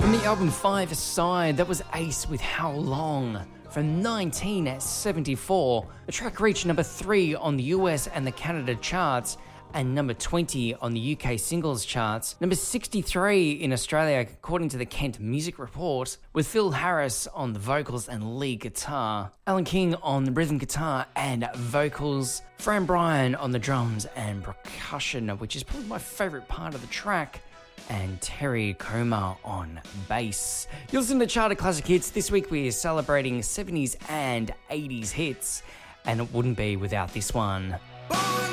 From the album Five Aside, that was Ace with How Long. From 1974, the track reached number 3 on the US and the Canada charts, and number 20 on the UK singles charts, number 63 in Australia according to the Kent Music Report, with Phil Harris on the vocals and lead guitar, Alan King on the rhythm guitar and vocals, Fran Bryan on the drums and percussion, which is probably my favourite part of the track, and Terry Comer on bass. You're listening to Charter Classic Hits. This week we're celebrating 70s and 80s hits, and it wouldn't be without this one.